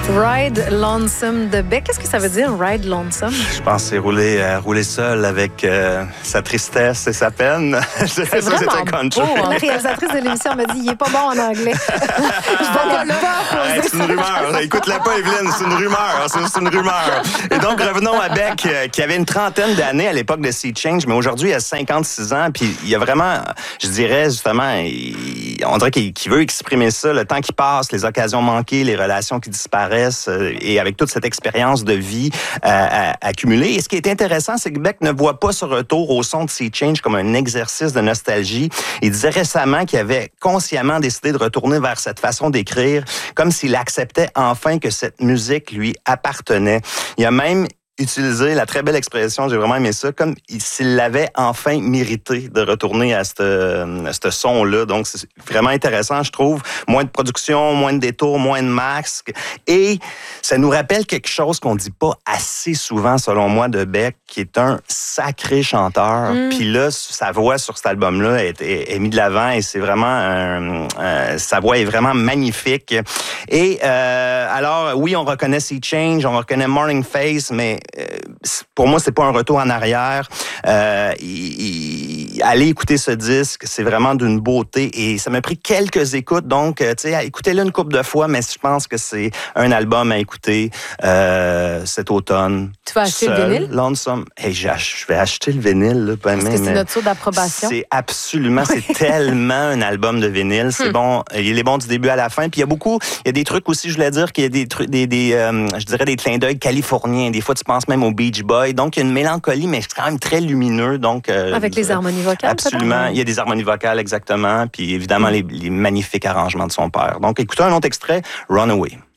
Ride Lonesome de Beck. Qu'est-ce que ça veut dire, Ride Lonesome? Je pense que c'est rouler seul avec sa tristesse et sa peine. C'est vraiment beau. La réalisatrice de l'émission m'a dit, il est pas bon en anglais. C'est une rumeur. Écoute-la pas, Evelyne, c'est une rumeur. C'est une rumeur. Et donc, revenons à Beck, qui avait une trentaine d'années à l'époque de Sea Change, mais aujourd'hui, il a 56 ans. Puis il y a vraiment, je dirais justement, on dirait qu'il veut exprimer ça, le temps qui passe, les occasions manquées, les relations qui disparaissent, et avec toute cette expérience de vie accumulée. Et ce qui est intéressant, c'est que Beck ne voit pas ce retour au son de Sea Change comme un exercice de nostalgie. Il disait récemment qu'il avait consciemment décidé de retourner vers cette façon d'écrire, comme s'il acceptait enfin que cette musique lui appartenait. Il a même utiliser la très belle expression, j'ai vraiment aimé ça, comme s'il l'avait enfin mérité de retourner à ce son-là. Donc, c'est vraiment intéressant, je trouve. Moins de production, moins de détours, moins de masques. Et ça nous rappelle quelque chose qu'on dit pas assez souvent, selon moi, de Beck, qui est un sacré chanteur. Puis là, sa voix sur cet album-là est mise de l'avant et c'est vraiment... sa voix est vraiment magnifique. Et alors, oui, on reconnaît Sea Change, on reconnaît Morning Face, mais pour moi, c'est pas un retour en arrière. Allez écouter ce disque, c'est vraiment d'une beauté et ça m'a pris quelques écoutes. Donc, tu sais, écoutez-le une couple de fois, mais je pense que c'est un album à écouter cet automne. Tu vas acheter le vinyle? Lonesome. Hey, je vais acheter le vinyle. Là, Est-ce que c'est notre tour d'approbation? C'est absolument, c'est tellement un album de vinyle. C'est bon, il est bon du début à la fin. Puis il y a des trucs aussi, je voulais dire qu'il y a des trucs, je dirais des clins d'œil californiens. Des fois, tu penses même au Beach Boy. Donc, il y a une mélancolie, mais c'est quand même très lumineux. Donc, avec les harmonies vocales, absolument. peut-être? Il y a des harmonies vocales, exactement. Puis évidemment, les magnifiques arrangements de son père. Donc, écoutez un autre extrait, Runaway.